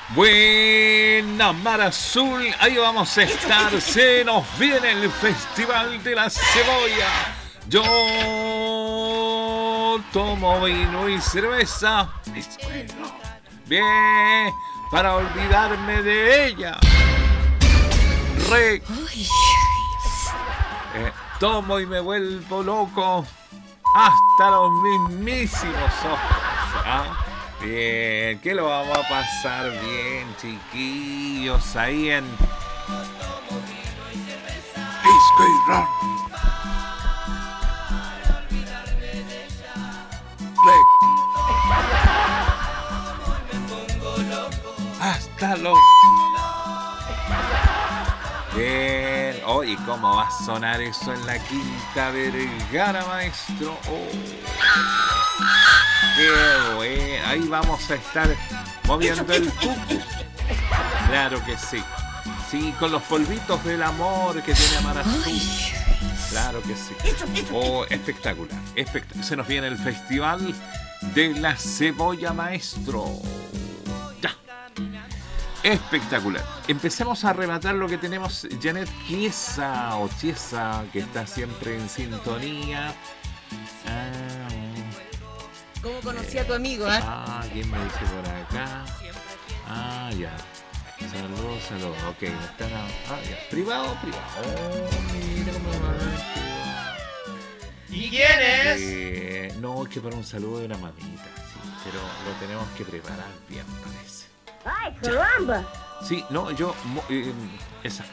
Buena Mar Azul, ahí vamos a estar. Se nos viene el Festival de la Cebolla. Yo tomo vino y cerveza. Bien, para olvidarme de ella. Tomo y me vuelvo loco hasta los mismísimos ojos. ¿Ah? Bien, que lo vamos a pasar bien, chiquillos, ahí en hasta los... Bien, oh, ¿y cómo va a sonar eso en la Quinta Vergara, maestro? Oh. Qué bueno, ahí vamos a estar moviendo el cucu. Claro que sí. Sí, con los polvitos del amor que tiene Mar Azul. Claro que sí. Oh, espectacular. Se nos viene el Festival de la Cebolla, maestro. Ya. Espectacular. Empecemos a arrebatar lo que tenemos. Janet Chiesa, que está siempre en sintonía. ¿Cómo conocí a tu amigo? ¿Quién me dice por acá? Ya. Saludos. Ok, están ya. Privado. Mira cómo va. ¿Y quién es? No, es que para un saludo de una mamita, sí, pero lo tenemos que preparar bien, parece. ¡Ay, caramba! Sí, no, exacto.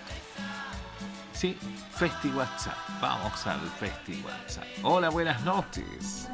Sí, Festi WhatsApp. Vamos al Festi WhatsApp. Hola, buenas noches.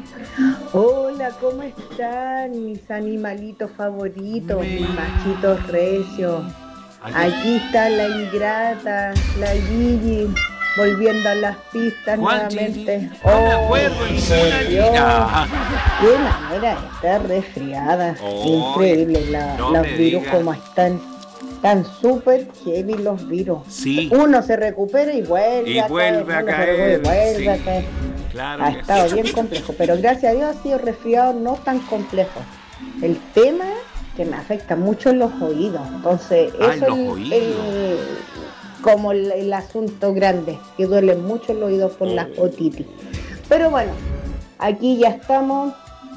Hola, ¿cómo están mis animalitos favoritos, mis machitos recios? Aquí está la ingrata, la Gigi, volviendo a las pistas nuevamente. No me acuerdo en ninguna liga. Qué manera de estar resfriada. Increíble los virus como están. Están súper heavy los virus. Sí. Uno se recupera y vuelve a caer. Vuelve a caer. Claro, ha estado bien complejo, pero gracias a Dios ha sido resfriado no tan complejo. El tema que me afecta mucho los oídos. Entonces, eso es como el asunto grande, que duele mucho los oídos por las otitis. Pero bueno, aquí ya estamos,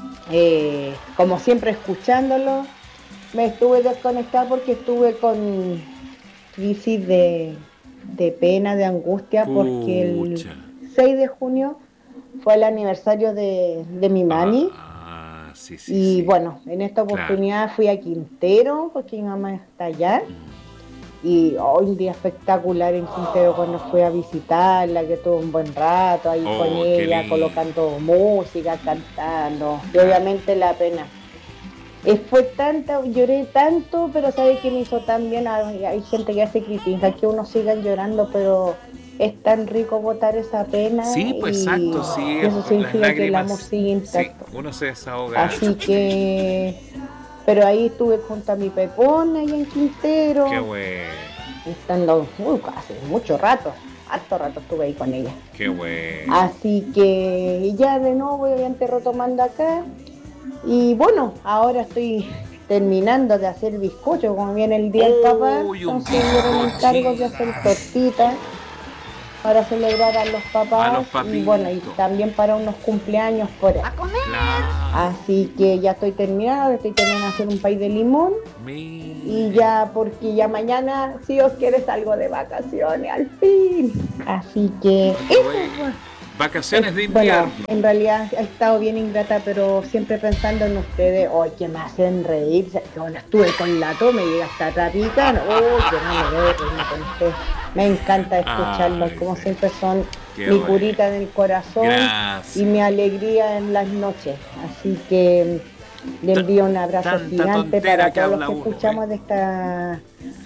como siempre escuchándolo. Me estuve desconectada porque estuve con crisis de pena, de angustia, porque el 6 de junio fue el aniversario de mi mami. Y bueno, en esta oportunidad fui a Quintero, porque mi mamá está allá. Y hoy un día espectacular en Quintero cuando fui a visitarla, que tuve un buen rato ahí con ella, colocando música, cantando. Y obviamente la pena. Fue tanta, lloré tanto, pero ¿sabes qué me hizo tan bien? Hay gente que hace crítica que uno siga llorando, pero es tan rico botar esa pena. Sí, pues exacto, sí. Eso significa que el amor sigue intacto. Sí, uno se desahoga. Así que, pero ahí estuve junto a mi Pepón ahí en Quintero. Qué bueno. Estando hace mucho rato. Harto rato estuve ahí con ella. Qué bueno. Así que ya de nuevo obviamente retomando acá. Y bueno, ahora estoy terminando de hacer bizcocho, como viene el día del papá, entonces me encargo de hacer tortitas para celebrar a los papás y bueno, y también para unos cumpleaños por ahí. ¡A comer! Así que ya estoy terminando de hacer un pay de limón y ya, porque ya mañana, si Dios quiere, salgo de vacaciones al fin. Así que eso. Vacaciones de invierno. Bueno, en realidad he estado bien ingrata, pero siempre pensando en ustedes, que me hacen reír. Cuando estuve con la toma me llega hasta Trapican, que no me veo reírme con ustedes. Me encanta escucharlos, como siempre son mi curita del corazón. Gracias. Y mi alegría en las noches. Así que le envío un abrazo gigante para todos los que escuchamos de esta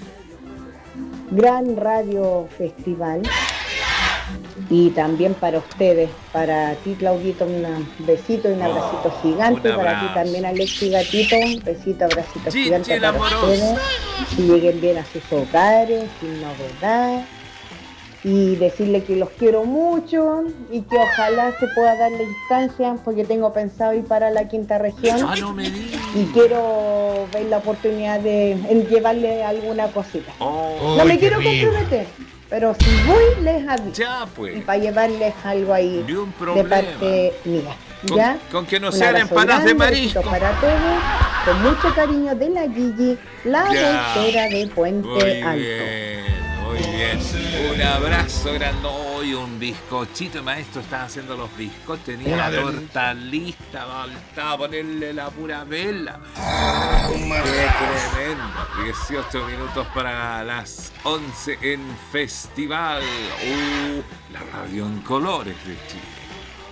gran radio festival. Y también para ustedes, para ti Claudito, un besito y un abracito gigante, para ti también Alexi Gatito, un besito, abracito gigante para ustedes, que lleguen bien a sus hogares, sin novedad, y decirle que los quiero mucho y que ojalá se pueda dar la instancia, porque tengo pensado ir para la quinta región y quiero veis la oportunidad de llevarle alguna cosita. No me quiero comprometer, pero si voy les aviso. Ya, pues. Y para llevarles algo ahí de parte mía. ¿Ya? Con que no sean empanadas de marisco. Para todos, con mucho cariño de la Gigi, la voltera de Puente Alto. Muy bien, un abrazo grande y un bizcochito. Maestro, estaba haciendo los bizcochos, tenía la torta lista, faltaba ponerle la pura vela. Qué tremendo. 18 minutos para las 11 en Festival. La radio en colores de Chile.